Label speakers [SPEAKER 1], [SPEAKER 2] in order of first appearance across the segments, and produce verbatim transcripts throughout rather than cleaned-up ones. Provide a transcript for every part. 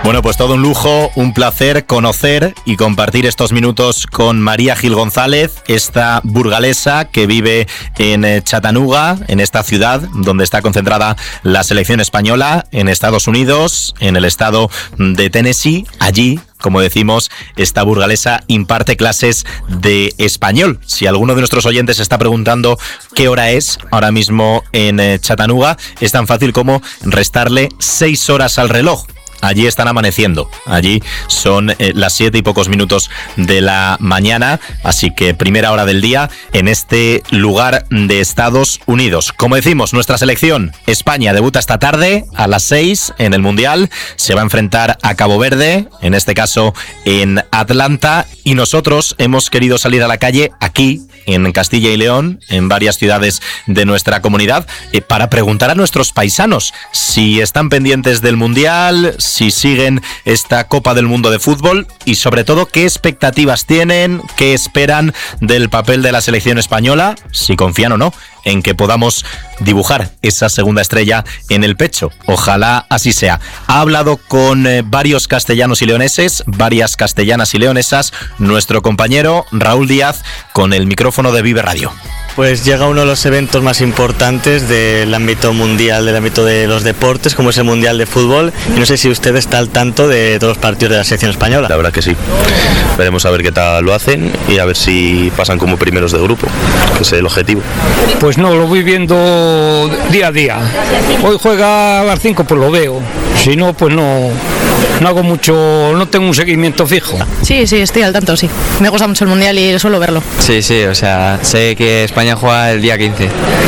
[SPEAKER 1] Bueno, pues todo un lujo, un placer conocer y compartir estos minutos con María Gil González, esta burgalesa que vive en Chattanooga, en esta ciudad donde está concentrada la selección española, en Estados Unidos, en el estado de Tennessee. Allí, como decimos, esta burgalesa imparte clases de español. Si alguno de nuestros oyentes está preguntando qué hora es ahora mismo en Chattanooga, es tan fácil como restarle seis horas al reloj. Allí están amaneciendo, allí son eh, las siete y pocos minutos de la mañana, así que primera hora del día en este lugar de Estados Unidos. Como decimos, nuestra selección, España, debuta esta tarde a las seis en el Mundial, se va a enfrentar a Cabo Verde, en este caso en Atlanta, y nosotros hemos querido salir a la calle aquí, en Castilla y León, en varias ciudades de nuestra comunidad, eh, para preguntar a nuestros paisanos si están pendientes del Mundial, si siguen esta Copa del Mundo de fútbol y sobre todo qué expectativas tienen, qué esperan del papel de la selección española, si confían o no en que podamos dibujar esa segunda estrella en el pecho. Ojalá así sea. Ha hablado con eh, varios castellanos y leoneses, varias castellanas y leonesas, nuestro compañero Raúl Díaz con el micrófono de Vive Radio.
[SPEAKER 2] Pues llega uno de los eventos más importantes del ámbito mundial, del ámbito de los deportes, como es el Mundial de Fútbol, y no sé si usted está al tanto de todos los partidos de la selección española.
[SPEAKER 3] La verdad que sí. Veremos a ver qué tal lo hacen y a ver si pasan como primeros de grupo, que es el objetivo.
[SPEAKER 4] Pues no, lo voy viendo día a día. Hoy juega a las cinco, pues lo veo. Si no, pues no, no hago mucho, no tengo un seguimiento fijo.
[SPEAKER 5] Sí, sí, estoy al tanto, sí. Me gusta mucho el Mundial y suelo verlo.
[SPEAKER 6] Sí, sí, o sea, sé que España juega el día quince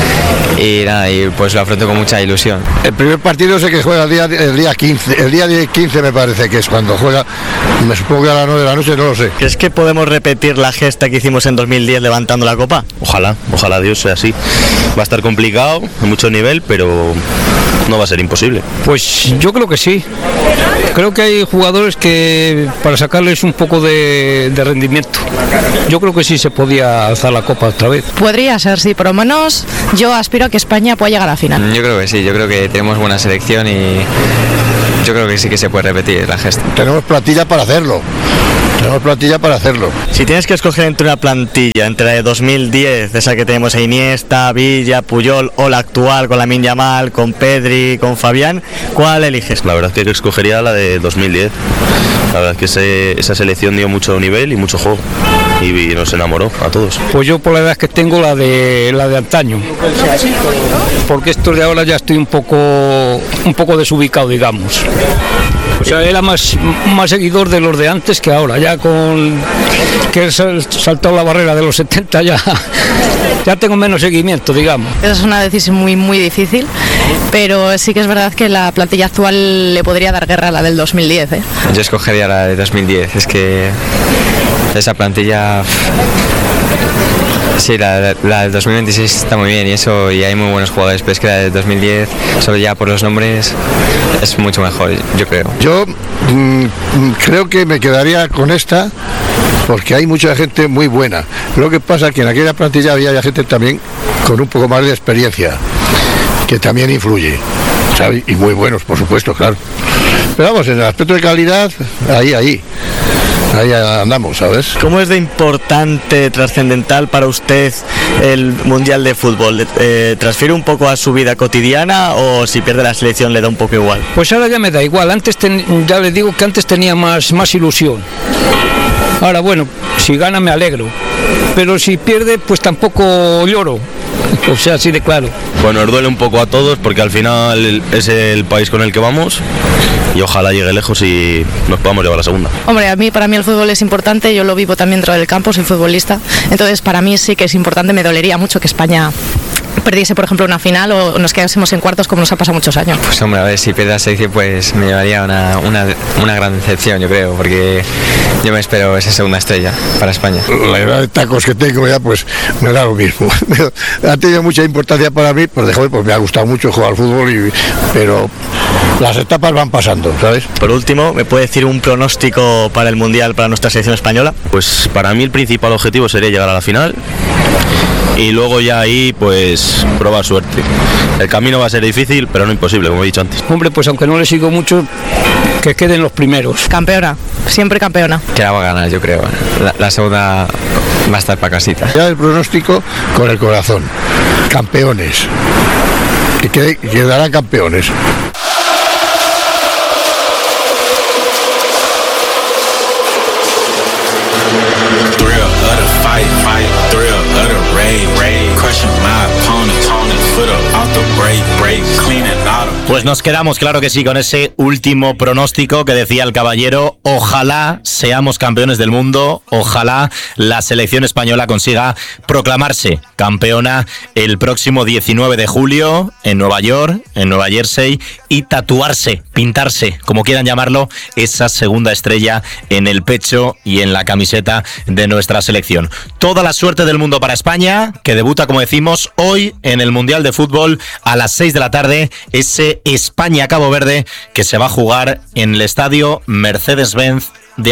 [SPEAKER 6] y nada, y pues lo afronto con mucha ilusión.
[SPEAKER 7] El primer partido sé que juega el día, el día quince, el día quince me parece que es cuando juega, me supongo que a las nueve de la noche, no lo sé.
[SPEAKER 2] ¿Crees que podemos repetir la gesta que hicimos en dos mil diez levantando la copa?
[SPEAKER 3] Ojalá, ojalá Dios sea así. Va a estar complicado, de mucho nivel, pero no va a ser imposible.
[SPEAKER 4] Pues yo creo que sí. Creo que hay jugadores que para sacarles un poco de, de rendimiento. Yo creo que sí se podía alzar la copa otra vez.
[SPEAKER 5] Podría ser, sí, por lo menos yo aspiro a que España pueda llegar a la final.
[SPEAKER 6] Yo creo que sí, yo creo que tenemos buena selección y yo creo que sí que se puede repetir la gesta.
[SPEAKER 7] Tenemos plantilla para hacerlo. Tenemos plantilla para hacerlo.
[SPEAKER 2] Si tienes que escoger entre una plantilla, entre la de dos mil diez, esa que tenemos a Iniesta, Villa, Puyol, o la actual con Lamine Yamal, con Pedri, con Fabián, ¿cuál eliges?
[SPEAKER 3] La verdad es que escogería la de dos mil diez. La verdad es que ese, esa selección dio mucho nivel y mucho juego y, y nos enamoró a todos.
[SPEAKER 4] Pues yo por la edad que tengo la de la de antaño, porque esto de ahora ya estoy un poco un poco desubicado, digamos. O sea, era más, más seguidor de los de antes que ahora, ya con que he saltado la barrera de los setenta ya, ya tengo menos seguimiento, digamos.
[SPEAKER 5] Esa es una decisión muy muy difícil, pero sí que es verdad que la plantilla actual le podría dar guerra a la del dos mil diez, ¿eh?
[SPEAKER 6] Yo escogería la de dos mil diez, es que esa plantilla... Sí, la, la del dos mil veintiséis está muy bien y eso, y hay muy buenos jugadores, pero es que la del dos mil diez, solo ya por los nombres, es mucho mejor, yo creo.
[SPEAKER 7] Yo mmm, creo que me quedaría con esta porque hay mucha gente muy buena. Lo que pasa es que en aquella plantilla había gente también con un poco más de experiencia, que también influye, ¿sabes? Y muy buenos, por supuesto, claro. Pero vamos, en el aspecto de calidad, ahí, ahí. Ahí andamos, ¿sabes?
[SPEAKER 2] ¿Cómo es de importante, trascendental para usted el Mundial de Fútbol? Eh, ¿Transfiere un poco a su vida cotidiana o si pierde la selección le da un poco igual?
[SPEAKER 4] Pues ahora ya me da igual, antes ten, ya le digo que antes tenía más, más ilusión. Ahora bueno, si gana me alegro, pero si pierde pues tampoco lloro. O sea, así de claro.
[SPEAKER 3] Bueno, nos duele un poco a todos porque al final es el país con el que vamos y ojalá llegue lejos y nos podamos llevar a la segunda.
[SPEAKER 5] Hombre, a mí, para mí el fútbol es importante, yo lo vivo también dentro del campo, soy futbolista, entonces para mí sí que es importante, me dolería mucho que España perdiese, por ejemplo, una final o nos quedásemos en cuartos como nos ha pasado muchos años.
[SPEAKER 6] Pues hombre, a ver, si pierde la selección pues me llevaría una, una, una gran decepción, yo creo, porque yo me espero esa segunda estrella para España.
[SPEAKER 7] La edad de tacos que tengo ya pues me da lo mismo. Ha tenido mucha importancia para mí, pues, joder, pues me ha gustado mucho jugar al fútbol, y, pero las etapas van pasando, ¿sabes?
[SPEAKER 2] Por último, ¿me puede decir un pronóstico para el Mundial, para nuestra selección española?
[SPEAKER 3] Pues para mí el principal objetivo sería llegar a la final y luego ya ahí pues probar suerte. El camino va a ser difícil, pero no imposible, como he dicho antes.
[SPEAKER 4] Hombre, pues aunque no le sigo mucho, Que queden los primeros.
[SPEAKER 5] Campeona, siempre campeona.
[SPEAKER 6] Que la va a ganar, yo creo. La, la segunda va a estar para casita.
[SPEAKER 7] Ya el pronóstico con el corazón. Campeones. Que quede- quedarán campeones.
[SPEAKER 8] Thrill of the fight, fight, thrill of the raid, raid, crushing my opponent, opponent, foot up off the break, break, cleaning out of.
[SPEAKER 1] Pues nos quedamos, claro que sí, con ese último pronóstico que decía el caballero. Ojalá seamos campeones del mundo, ojalá la selección española consiga proclamarse campeona el próximo diecinueve de julio en Nueva York, en Nueva Jersey, y tatuarse, pintarse, como quieran llamarlo, esa segunda estrella en el pecho y en la camiseta de nuestra selección. Toda la suerte del mundo para España, que debuta, como decimos, hoy en el Mundial de Fútbol a las seis de la tarde, ese España-Cabo Verde que se va a jugar en el estadio Mercedes-Benz de